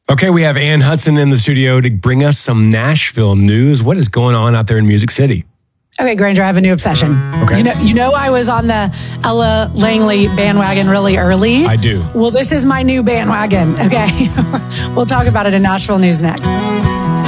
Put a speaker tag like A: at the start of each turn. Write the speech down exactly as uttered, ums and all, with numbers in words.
A: Okay, we have Ann Hudson in the studio to bring us some Nashville news. What is going on out there in Music City?
B: Okay, Granger, I have a new obsession.
A: Okay.
B: You know, you know I was on the Ella Langley bandwagon really early.
A: I do.
B: Well, this is my new bandwagon, okay? We'll talk about it in Nashville News next.